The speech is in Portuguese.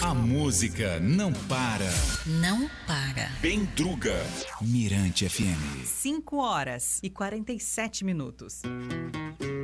A música não para. Não para. Bendruga. Mirante FM. 5 horas e 47 minutos.